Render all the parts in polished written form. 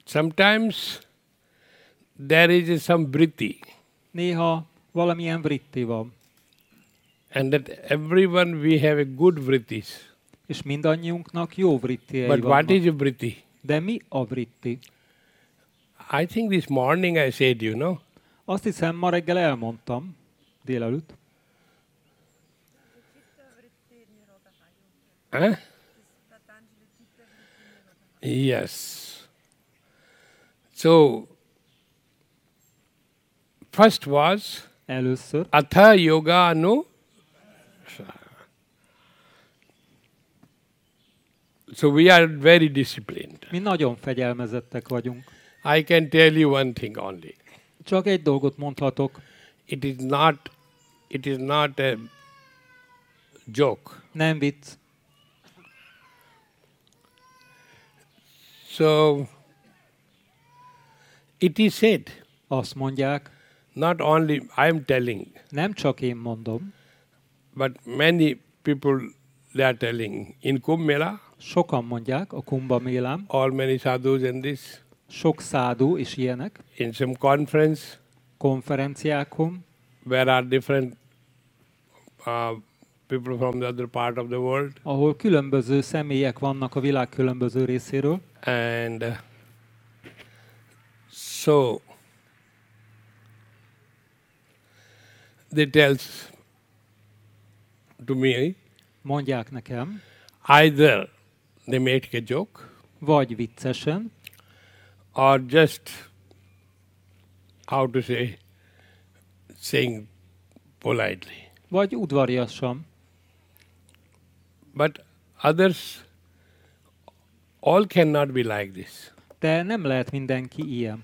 Sometimes there is some vritti, Néha valamilyen vritti van, and that everyone we have a good vrittis. és mindannyiunknak jó vrittiei But what vannak. is a vritti? De mi a vritti? I think this morning I said, Azt hiszem, ma reggel elmondtam, délelőtt. Huh? Yes. So, first was Először Atha Yoga Anu. So we are very disciplined. mi nagyon fegyelmezettek vagyunk. I can tell you one thing only. Csak egy dolgot mondhatok, It is not a joke. nem vicc. So it is said, Azt mondják, not only I am telling, nem csak én mondom, but many people they are telling in Kumbh Mela, sokan mondják a Kumbha Mélán, all many sadhus in this, sok szádu és ilyenek, in some conference konferenciákon, where are different people from the other part of the world, ahol különböző személyek vannak a világ különböző részéről, and so they tells to me, mondják nekem, either they make a joke vagy viccesen, or just, how to say, saying politely. vagy udvariasan. But others all cannot be like this. De nem lehet mindenki ilyen.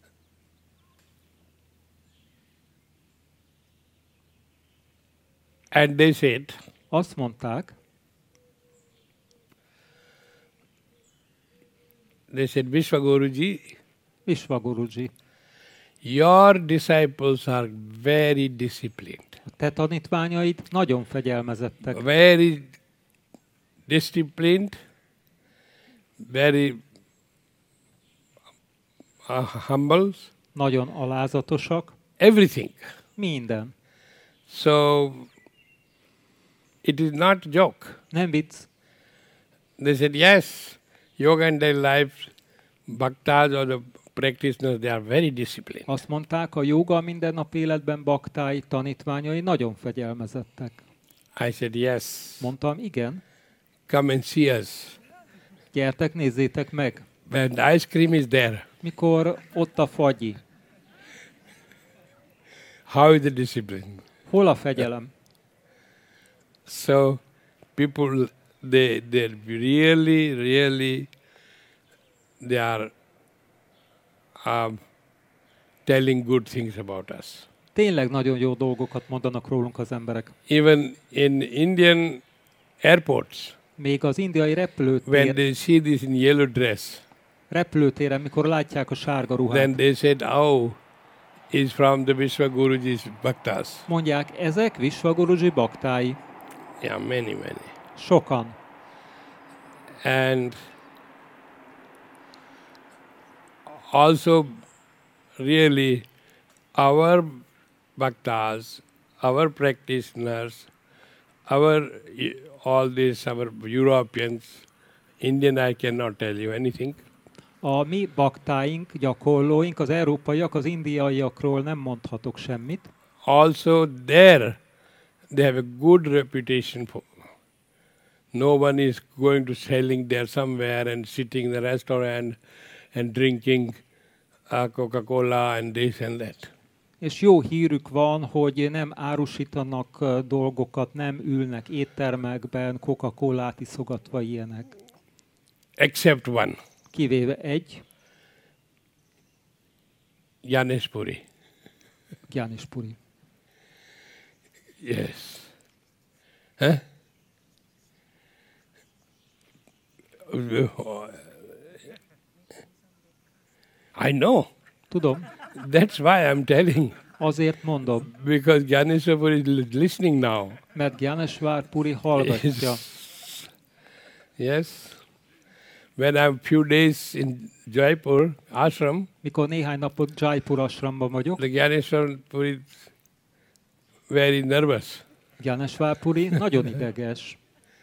And they said, Azt mondták, Vishwaguruji, Visvaguruji, your disciples are very disciplined. a te tanítványaid nagyon fegyelmezettek. Very disciplined, very humble, Nagyon alázatosak, everything. minden. So it is not a joke. Nem vicc. They said, yes, yoga and daily life, bhaktas or the practitioners, they are very disciplined. Azt mondták, a jóga minden nap életben baktái, tanítványai nagyon fegyelmezettek. I said, yes, Mondtam, igen, come and see us. gyertek, nézzétek meg. When the ice cream is there, Mikor ott a fagyi, how is the discipline? hol a fegyelem? So people, they really, they are telling good things about us. Tényleg nagyon jó dolgokat mondanak rólunk az emberek. Even in Indian airports, Még az indiai when they see this in yellow dress, repülőtéren, mikor látják a sárga then ruhát, they said, oh, is from the Vishwaguruji's bhaktas. mondják, ezek Visvaguruji baktái. Yeah, many. Sokan. And also, really, our bhaktas, our practitioners, our Europeans, Indian, I cannot tell you anything. A mi baktáink, gyakorlóink, az európaiak, az indiaiakról nem mondhatok semmit. Also, there, they have a good reputation for. No one is going to selling there somewhere and sitting in the restaurant and drinking Coca-Cola and this and that. És jó hírük van, hogy nem árusítanak dolgokat, nem ülnek éttermekben, Coca-Colát iszogatva ilyenek. Except one, Kivéve egy, Gyanesh Puri. Gyanesh Puri. Yes. Huh? I know. Tudom, That's why I'm telling. azért mondom, Because Gyanesh Puri is listening now. mert Gyaneshwar Puri hallgatja. Yes. when I'm few days in Jaipur ashram, Mikor néhány napot Jaipur ashramban vagyok, the Gyaneshwar Puri is very nervous Gyaneswar Puri nagyon ideges,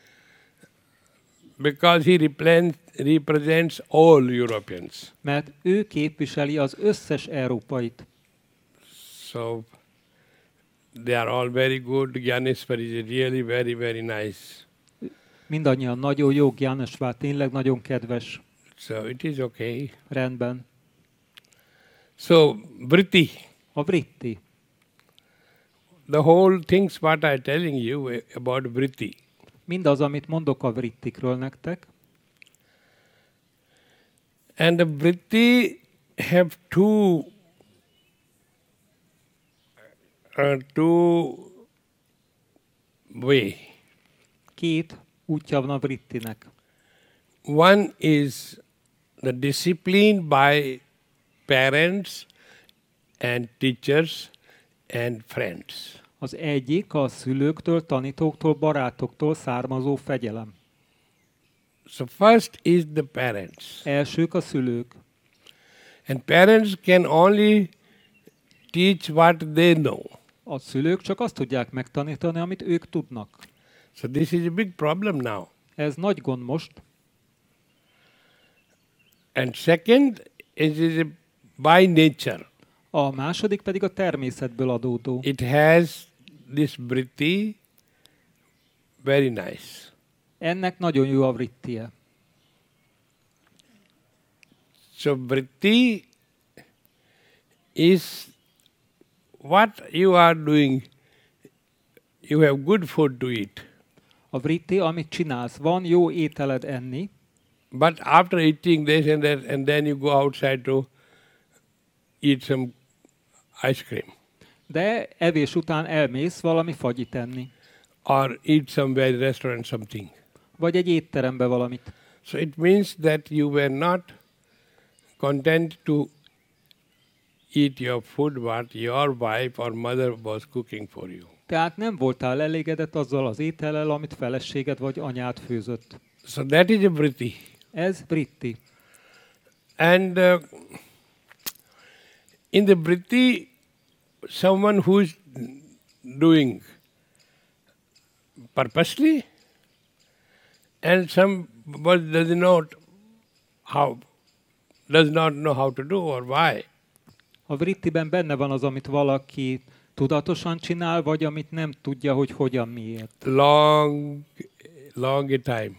because he represents all Europeans. mert ő képviseli az összes európait. So they are all very good. Gyaneshwar is really very, very nice. Mindannyian nagyon jó, Gyaneswar tényleg nagyon kedves. So it is okay. Rendben. So vritti, A vritti. the whole things what I telling you about vritti. Mindaz, amit mondok a vrittikről nektek, And the vritti have two way. két útja van a vrittinek. One is the discipline by parents and teachers and friends. Az egyik a szülőktől, tanítóktól, barátoktól származó fegyelem. So first is the parents. Elsők a szülők. And parents can only teach what they know. A szülők csak azt tudják megtanítani, amit ők tudnak. So this is a big problem now. Ez nagy gond most. And second is by nature. A második pedig a természetből adódó. It has this vritti, very nice. Ennek nagyon jó a vrittie. So vritti is what you are doing. You have good food to eat. A vritti, amit csinálsz, van jó ételed enni, But after eating this and that, and then you go outside to eat some ice cream de evés után elmész valami fagyit enni. or eat somewhere restaurant something. Vagy egy étterembe valamit. So it means that you were not content to eat your food what your wife or mother was cooking for you. Tehát nem voltál elégedett azzal az étellel, amit feleséged vagy anyád főzött. So that is a vritti. Ez vritti. And in the vritti, someone who is doing purposely and some does not know how to do or why. A vrittiben benne van az, amit valaki tudatosan csinál, vagy amit nem tudja, hogy hogyan, miért. Long a time.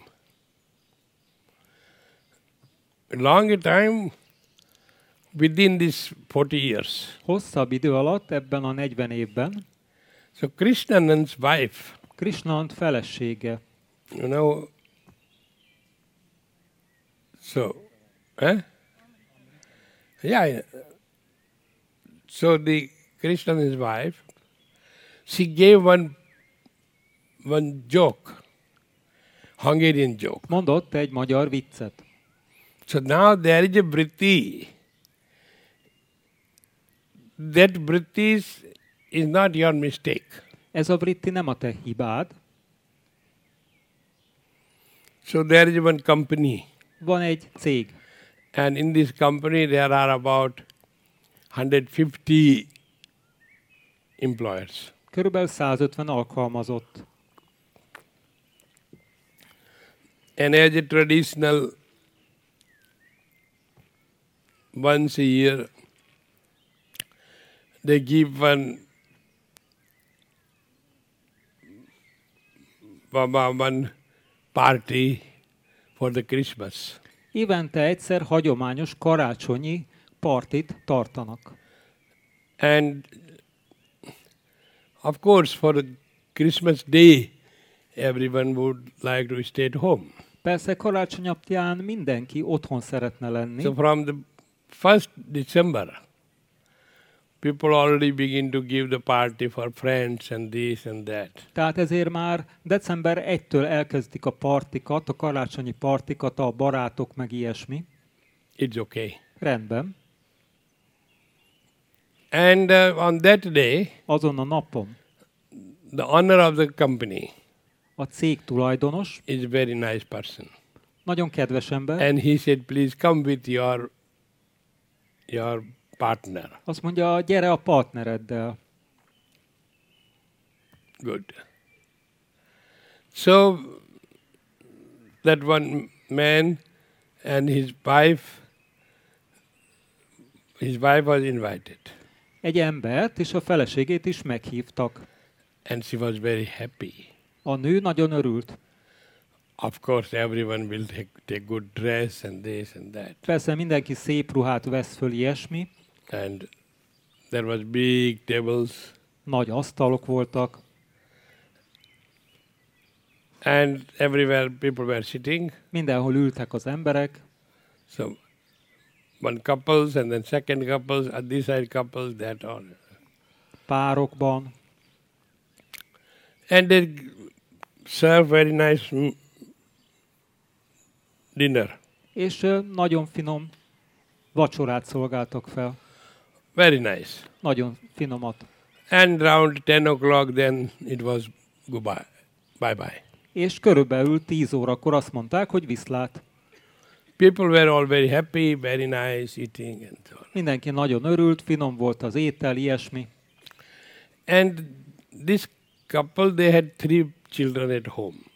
Long a time within this 40 years. Hosszabb idő alatt, ebben a 40 évben, So Krishnanand's wife, Krishnand felesége, you know, so, yeah. So the Krishnanand's wife, she gave one joke, Hungarian joke. mondott egy magyar viccet. So now there is a vritti. That vritti is not your mistake. Ez a vritti nem a te hibád. So there is one company. Van egy cég, And in this company there are about 150 employers. körülbelül 150 alkalmazott. And as a traditional, once a year, they give one party for the Christmas. Évente egyszer hagyományos karácsonyi partit tartanak. And of course, for the Christmas day, everyone would like to stay at home. Persze karácsony napján mindenki otthon szeretne lenni. So from the 1st December, people already begin to give the party for friends and this and that. Tehát ezért már december 1-től elkezdik a partikat, a karácsonyi partikat, a barátok meg ilyesmi. It's okay. Rendben. And on that day, Azon a napon the owner of the company a cég tulajdonos is a very nice person. Nagyon kedves ember. And he said, please come with your partner. Azt mondja, gyere a partnereddel. Good. So that one man and his wife was invited. Egy embert és a feleségét is meghívtak. And she was very happy. A nő nagyon örült. Of course, everyone will take good dress and this and that. Persze mindenki szép ruhát vesz föl, ilyesmi. And there was big tables. Nagy asztalok voltak. And everywhere people were sitting. Mindenhol ültek az emberek. So one couples and then second couples, this side couples, that all. Párokban. And they serve very nice dinner. És nagyon finom vacsorát szolgáltak fel. Very nice. Nagyon finomat. And round 10 o'clock then it was goodbye. Bye-bye. És körülbelül 10 órakor azt mondták, hogy viszlát. People were all very happy, very nice eating and so on. Mindenki nagyon örült, finom volt az étel, ilyesmi. And this couple, they had 3 children at home.